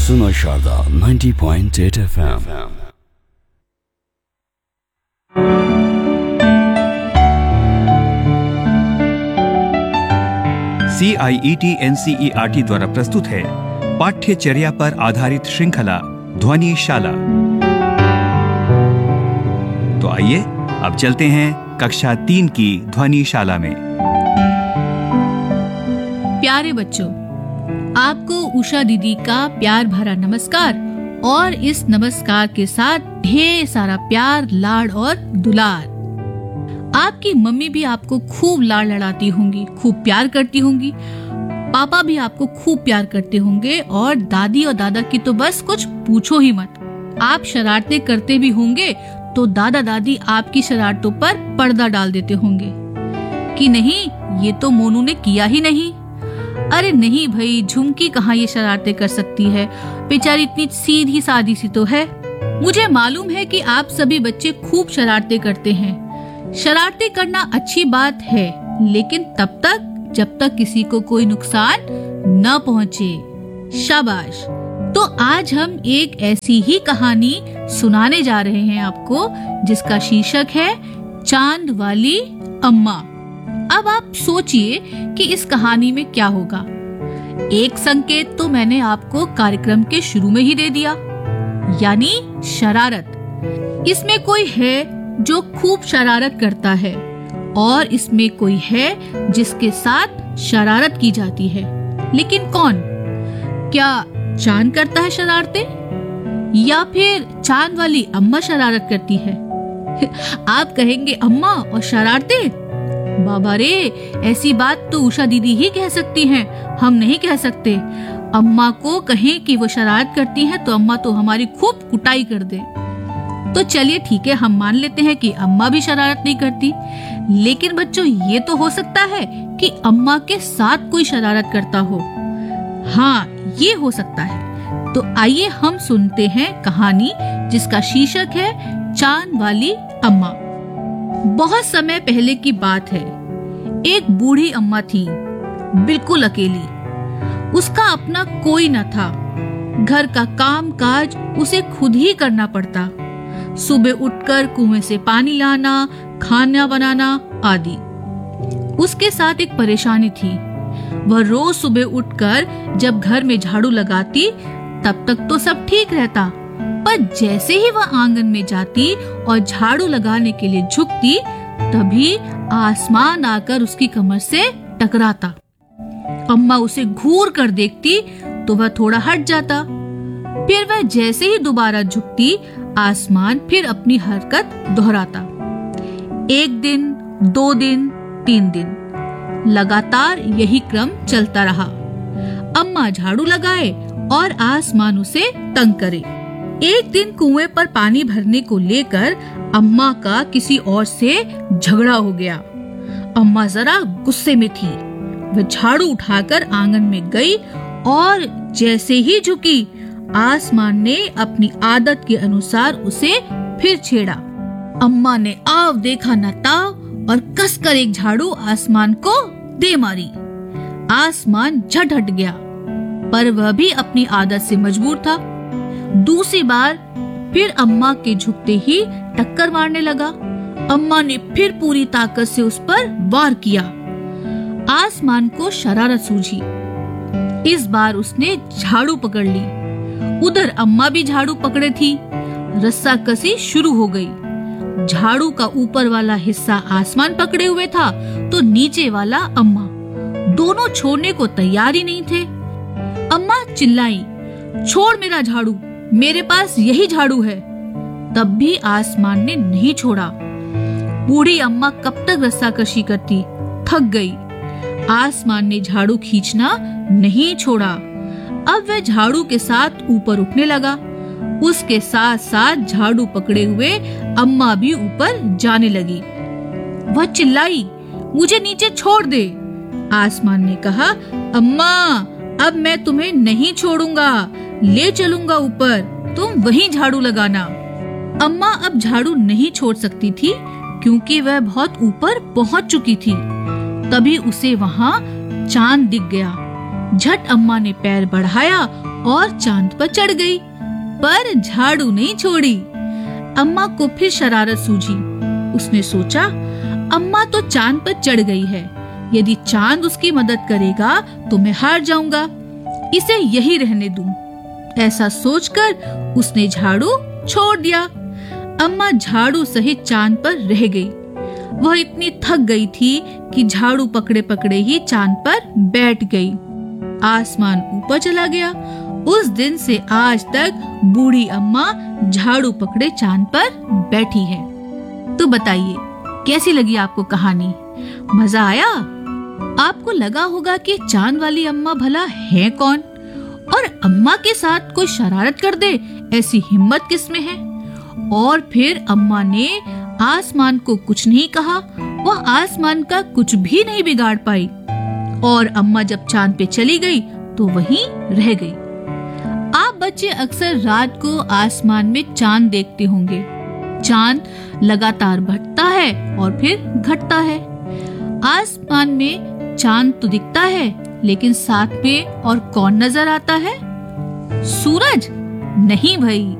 सुनो Sharda 90.8 FM। CIET NCERT द्वारा प्रस्तुत है पाठ्यचर्या पर आधारित श्रृंखला ध्वनिशाला। तो आइए अब चलते हैं कक्षा 3 की ध्वनिशाला में। प्यारे बच्चों, आपको उषा दीदी का प्यार भरा नमस्कार और इस नमस्कार के साथ ढेर सारा प्यार, लाड और दुलार। आपकी मम्मी भी आपको खूब लाड लड़ाती होंगी, खूब प्यार करती होंगी। पापा भी आपको खूब प्यार करते होंगे और दादी और दादा की तो बस कुछ पूछो ही मत। आप शरारतें करते भी होंगे तो दादा दादी आपकी शरारतों पर पर्दा डाल देते होंगे कि नहीं, ये तो मोनू ने किया ही नहीं। अरे नहीं भाई, झुमकी कहाँ ये शरारतें कर सकती है, बेचारी इतनी सीधी सादी सी तो है। मुझे मालूम है कि आप सभी बच्चे खूब शरारतें करते हैं। शरारतें करना अच्छी बात है, लेकिन तब तक जब तक किसी को कोई नुकसान न पहुँचे। शाबाश। तो आज हम एक ऐसी ही कहानी सुनाने जा रहे हैं आपको, जिसका शीर्षक है चांद वाली अम्मा। अब आप सोचिए कि इस कहानी में क्या होगा। एक संकेत तो मैंने आपको कार्यक्रम के शुरू में ही दे दिया, यानी शरारत। इसमें कोई है जो खूब शरारत करता है और इसमें कोई है जिसके साथ शरारत की जाती है। लेकिन कौन? क्या चांद करता है शरारतें या फिर चांद वाली अम्मा शरारत करती है? आप कहेंगे अम्मा और शरारतें? बाबा रे, ऐसी बात तो उषा दीदी ही कह सकती हैं, हम नहीं कह सकते। अम्मा को कहें कि वो शरारत करती हैं तो अम्मा तो हमारी खूब कुटाई कर दे। तो चलिए ठीक है, हम मान लेते हैं कि अम्मा भी शरारत नहीं करती। लेकिन बच्चों, ये तो हो सकता है कि अम्मा के साथ कोई शरारत करता हो। हाँ, ये हो सकता है। तो आइए हम सुनते हैं कहानी जिसका शीर्षक है चांद वाली अम्मा। बहुत समय पहले की बात है। एक बूढ़ी अम्मा थी, बिल्कुल अकेली। उसका अपना कोई न था। घर का काम काज उसे खुद ही करना पड़ता। सुबह उठकर कुएं से पानी लाना, खाना बनाना आदि। उसके साथ एक परेशानी थी। वह रोज सुबह उठकर जब घर में झाड़ू लगाती तब तक तो सब ठीक रहता, पर जैसे ही वह आंगन में जाती और झाड़ू लगाने के लिए झुकती, तभी आसमान आकर उसकी कमर से टकराता। अम्मा उसे घूर कर देखती तो वह थोड़ा हट जाता। फिर वह जैसे ही दोबारा झुकती, आसमान फिर अपनी हरकत दोहराता। 1 दिन, 2 दिन, 3 दिन, लगातार यही क्रम चलता रहा। अम्मा झाड़ू लगाए और आसमान उसे तंग करे। एक दिन कुएं पर पानी भरने को लेकर अम्मा का किसी और से झगड़ा हो गया। अम्मा जरा गुस्से में थी। वह झाड़ू उठाकर आंगन में गई और जैसे ही झुकी, आसमान ने अपनी आदत के अनुसार उसे फिर छेड़ा। अम्मा ने आव देखा न ताव और कसकर एक झाड़ू आसमान को दे मारी। आसमान झट हट गया, पर वह भी अपनी आदत से मजबूर था। दूसरी बार फिर अम्मा के झुकते ही टक्कर मारने लगा। अम्मा ने फिर पूरी ताकत से उस पर वार किया। आसमान को शरारत सूझी। इस बार उसने झाड़ू पकड़ ली। उधर अम्मा भी झाड़ू पकड़े थी। रस्साकसी शुरू हो गई। झाड़ू का ऊपर वाला हिस्सा आसमान पकड़े हुए था तो नीचे वाला अम्मा। दोनों छोड़ने को तैयार ही नहीं थे। अम्मा चिल्लाई, छोड़ मेरा झाड़ू, मेरे पास यही झाड़ू है। तब भी आसमान ने नहीं छोड़ा। बूढ़ी अम्मा कब तक रस्साकशी करती, थक गई। आसमान ने झाड़ू खींचना नहीं छोड़ा। अब वह झाड़ू के साथ ऊपर उठने लगा। उसके साथ साथ झाड़ू पकड़े हुए अम्मा भी ऊपर जाने लगी। वह चिल्लाई, मुझे नीचे छोड़ दे। आसमान ने कहा, अम्मा अब मैं तुम्हें नहीं छोड़ूंगा, ले चलूंगा ऊपर, तुम वहीं झाड़ू लगाना। अम्मा अब झाड़ू नहीं छोड़ सकती थी क्योंकि वह बहुत ऊपर पहुंच चुकी थी। तभी उसे वहां चांद दिख गया। झट अम्मा ने पैर बढ़ाया और चांद पर चढ़ गई, पर झाड़ू नहीं छोड़ी। अम्मा को फिर शरारत सूझी। उसने सोचा, अम्मा तो चांद पर चढ़ गई है, यदि चांद उसकी मदद करेगा तो मैं हार जाऊंगा, इसे यही रहने दूं। ऐसा सोचकर उसने झाड़ू छोड़ दिया। अम्मा झाड़ू सहित चांद पर रह गई। वह इतनी थक गई थी कि झाड़ू पकड़े पकड़े ही चांद पर बैठ गई। आसमान ऊपर चला गया। उस दिन से आज तक बूढ़ी अम्मा झाड़ू पकड़े चांद पर बैठी है। तो बताइए, कैसी लगी आपको कहानी? मजा आया? आपको लगा होगा कि चांद वाली अम्मा भला है कौन, और अम्मा के साथ कोई शरारत कर दे ऐसी हिम्मत किसमें है? और फिर अम्मा ने आसमान को कुछ नहीं कहा, वह आसमान का कुछ भी नहीं बिगाड़ पाई। और अम्मा जब चांद पे चली गई तो वहीं रह गई। आप बच्चे अक्सर रात को आसमान में चांद देखते होंगे। चांद लगातार बढ़ता है और फिर घटता है। आसमान में चांद तो दिखता है, लेकिन साथ में और कौन नजर आता है? सूरज? नहीं भाई,